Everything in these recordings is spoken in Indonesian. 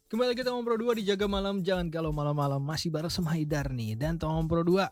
Kembali lagi Tomong Pro 2 di Jaga Malam. Jangan kalau malam-malam masih bareng sama Haidar nih. Dan Tomong Pro 2,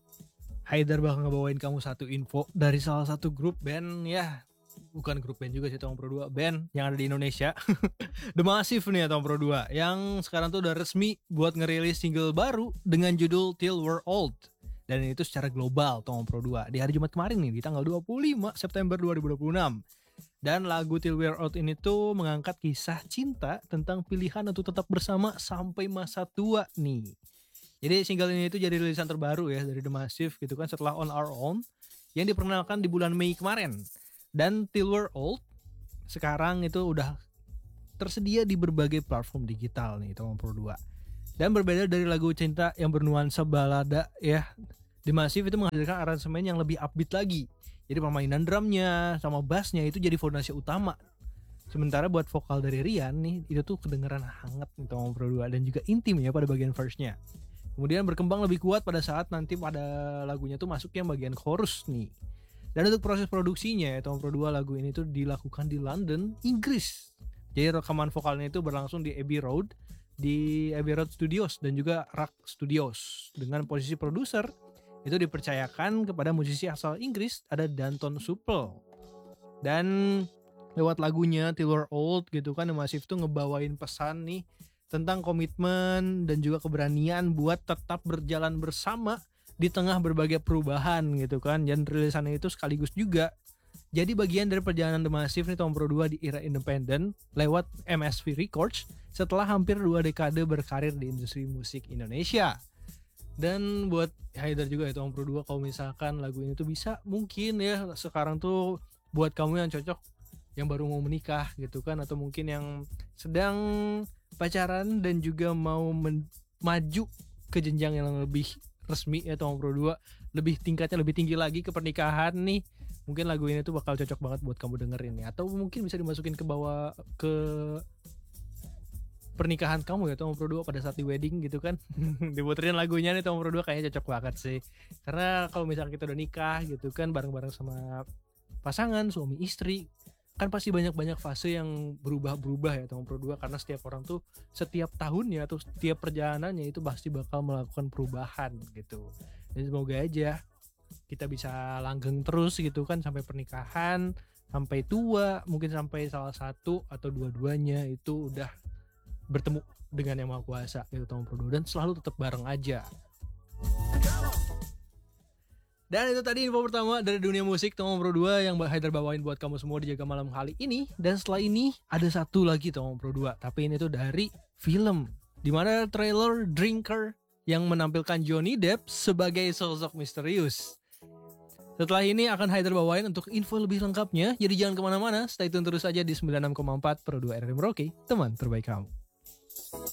Haidar bakal ngebawain kamu satu info dari salah satu grup band ya. Bukan grup band juga sih Tomong Pro 2, band yang ada di Indonesia. The Massive nih ya Tomong Pro 2, yang sekarang tuh udah resmi buat ngerilis single baru dengan judul Till We're Old. Dan itu secara global Tomong Pro 2 di hari Jumat kemarin nih, di tanggal 25 September 2026. Dan lagu Till We're Old ini tuh mengangkat kisah cinta tentang pilihan untuk tetap bersama sampai masa tua nih. Jadi single ini tuh jadi rilisan terbaru ya dari The Massive gitu kan, setelah On Our Own yang diperkenalkan di bulan Mei kemarin. Dan Till We're Old sekarang itu udah tersedia di berbagai platform digital nih Tomong Pro 2. Dan berbeda dari lagu cinta yang bernuansa balada ya, The Massive itu menghadirkan aransemen yang lebih upbeat lagi. Jadi permainan drumnya sama bassnya itu jadi fondasi utama. Sementara buat vokal dari Rian nih, itu tuh kedengeran hangat nih Tomong Pro 2 dan juga intim ya pada bagian verse-nya. Kemudian berkembang lebih kuat pada saat nanti pada lagunya tuh masuk yang bagian chorus nih. Dan untuk proses produksinya ya Tomong Pro 2, lagu ini tuh dilakukan di London, Inggris. Jadi rekaman vokalnya itu berlangsung di Abbey Road Studios dan juga Rock Studios. Dengan posisi produser itu dipercayakan kepada musisi asal Inggris, ada Danton Supple. Dan lewat lagunya Till We're Old gitu kan, The Massive tuh ngebawain pesan nih tentang komitmen dan juga keberanian buat tetap berjalan bersama di tengah berbagai perubahan gitu kan. Dan rilisannya itu sekaligus juga jadi bagian dari perjalanan The Massive nih Tomong Pro 2 di era independen lewat MSV Records setelah hampir 2 dekade berkarir di industri musik Indonesia. Dan buat Haidar juga ya Tomong Pro 2, kalau misalkan lagu ini tuh bisa mungkin ya sekarang tuh buat kamu yang cocok, yang baru mau menikah gitu kan, atau mungkin yang sedang pacaran dan juga mau maju ke jenjang yang lebih resmi ya Tomong Pro 2, tingkatnya lebih tinggi lagi ke pernikahan nih. Mungkin lagu ini tuh bakal cocok banget buat kamu dengerin ya, atau mungkin bisa dimasukin ke bawah ke pernikahan kamu ya Tomong Pro 2 pada saat di wedding gitu kan. Diputerin lagunya nih Tomong Pro 2, kayaknya cocok banget sih. Karena kalau misalnya kita udah nikah gitu kan bareng-bareng sama pasangan, suami istri, kan pasti banyak-banyak fase yang berubah-berubah ya Tomong Pro 2, karena setiap orang tuh setiap tahunnya atau setiap perjalanannya itu pasti bakal melakukan perubahan gitu. Dan semoga aja kita bisa langgeng terus gitu kan sampai pernikahan, sampai tua, mungkin sampai salah satu atau dua-duanya itu udah bertemu dengan Yang Maha Kuasa gitu Tomong Pro 2, dan selalu tetap bareng aja. Dan itu tadi info pertama dari dunia musik Tomong Pro 2 yang Haidar bawain buat kamu semua di Jaga Malam kali ini. Dan setelah ini ada satu lagi Tomong Pro 2, tapi ini tuh dari film, dimana trailer Drinker yang menampilkan Johnny Depp sebagai sosok misterius. Setelah ini akan Haidar bawain untuk info lebih lengkapnya. Jadi jangan kemana-mana, stay tune terus aja di 96,4 Pro 2 RRI Merauke, teman terbaik kamu.